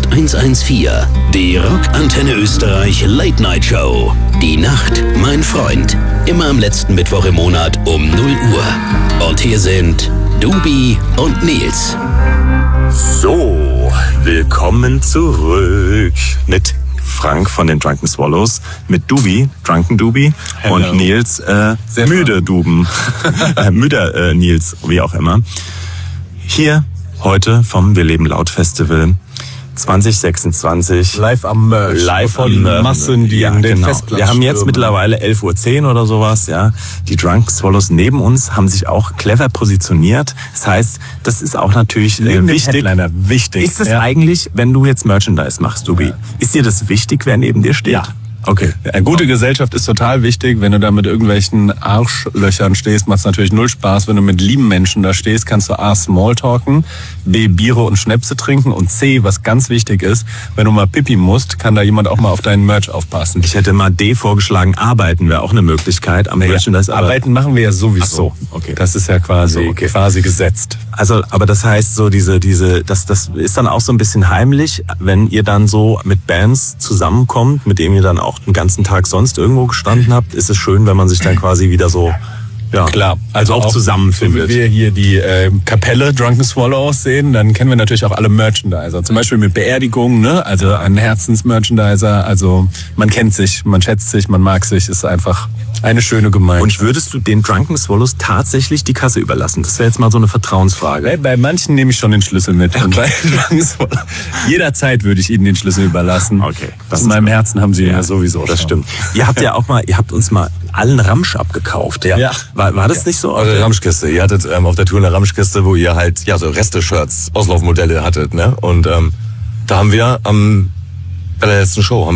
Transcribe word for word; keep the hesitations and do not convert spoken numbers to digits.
eins eins vier. Die Rockantenne Österreich Late Night Show. Die Nacht, mein Freund. Immer am letzten Mittwoch im Monat um null Uhr. Und hier sind Dubi und Nils. So, willkommen zurück mit Frank von den Drunken Swallows, mit Dubi, Drunken Dubi, Hello. Und Nils, äh, müde Duben, äh, müder äh, Nils, wie auch immer. Hier heute vom Wir leben laut Festival zwanzig sechsundzwanzig. Live am Merch. Live von am Merch. Massen, die ja, in den genau. Festplatz Wir haben jetzt stürmen. mittlerweile elf Uhr zehn oder sowas, ja. Die Drunken Swallows neben uns haben sich auch clever positioniert. Das heißt, das ist auch natürlich äh, wichtig. Headliner, wichtig. Ist es ja. eigentlich, wenn du jetzt Merchandise machst, Dubi, ja. ist dir das wichtig, wer neben dir steht? Ja. Okay. Eine gute Gesellschaft ist total wichtig. Wenn du da mit irgendwelchen Arschlöchern stehst, macht es natürlich null Spaß. Wenn du mit lieben Menschen da stehst, kannst du A, Smalltalken, B, Biere und Schnäpse trinken und C, was ganz wichtig ist, wenn du mal pipi musst, kann da jemand auch mal auf deinen Merch aufpassen. Ich hätte mal D vorgeschlagen, arbeiten wäre auch eine Möglichkeit am ja, Merchandise. Arbeiten machen wir ja sowieso. Ach so, okay. Das ist ja quasi, also, okay. quasi gesetzt. Also, aber das heißt so diese, diese, das, das ist dann auch so ein bisschen heimlich, wenn ihr dann so mit Bands zusammenkommt, mit denen ihr dann auch den ganzen Tag sonst irgendwo gestanden habt, ist es schön, wenn man sich dann quasi wieder so, ja, klar, also auch, auch zusammenfindet. So wie wir hier die äh, Kapelle Drunken Swallows sehen, dann kennen wir natürlich auch alle Merchandiser. Zum Beispiel mit Beerdigungen, ne? Also ein Herzensmerchandiser. Also man kennt sich, man schätzt sich, man mag sich, ist einfach eine schöne Gemeinschaft. Und würdest du den Drunken Swallows tatsächlich die Kasse überlassen? Das wäre jetzt mal so eine Vertrauensfrage. Bei, bei manchen nehme ich schon den Schlüssel mit. Okay. Und bei Drunken Swallows jederzeit würde ich ihnen den Schlüssel überlassen. Okay. Das In meinem gut. Herzen haben sie ja, ja sowieso. Das schon. stimmt. Ihr habt ja auch mal, ihr habt uns mal allen Ramsch abgekauft. Ja. ja. War, war das ja. nicht so? Eure Ramschkiste. Ihr hattet ähm, auf der Tour eine Ramschkiste, wo ihr halt ja so Reste-Shirts, Auslaufmodelle hattet, ne? Und ähm, da haben wir am bei der letzten Show haben